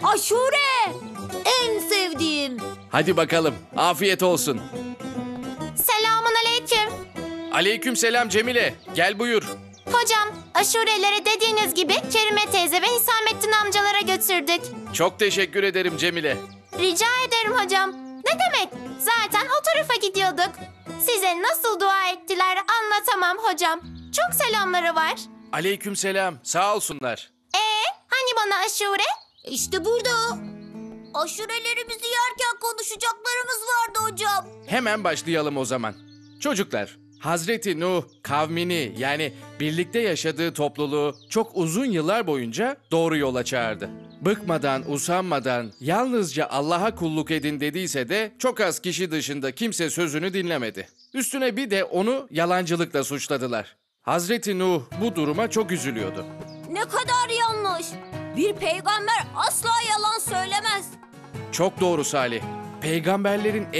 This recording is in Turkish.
Aşure! En sevdiğim. Hadi bakalım, afiyet olsun. Selamun aleyküm. Aleykümselam Cemile, gel buyur. Hocam, aşureleri dediğiniz gibi Kerime teyze ve Hisamettin amcalara götürdük. Çok teşekkür ederim Cemile. Rica ederim hocam. Ne demek? Zaten o tarafa gidiyorduk. Size nasıl dua ettiler anlatamam hocam. Çok selamları var. Aleykümselam, sağ olsunlar. Hani bana aşure? İşte burada. Aşurelerimizi yerken konuşacaklarımız vardı hocam. Hemen başlayalım o zaman. Çocuklar, Hazreti Nuh kavmini yani birlikte yaşadığı topluluğu çok uzun yıllar boyunca doğru yola çağırdı. Bıkmadan, usanmadan yalnızca Allah'a kulluk edin dediyse de çok az kişi dışında kimse sözünü dinlemedi. Üstüne bir de onu yalancılıkla suçladılar. Hazreti Nuh bu duruma çok üzülüyordu. Ne kadar yanlış. Bir peygamber asla yalan söylemez. Çok doğru Salih. Peygamberlerin